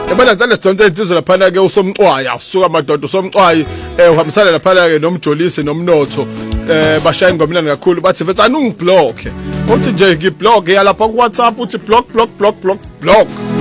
Yabona ngale sidonse insizwe lapha ke usomqwaya usuka madoda usomqwayi uhambisana lapha ke nomjolisi nomnotho bashaya ingomlando kakhulu bathi mfethu ungiblock uthi nje ngiblock yalapha ku WhatsApp uthi block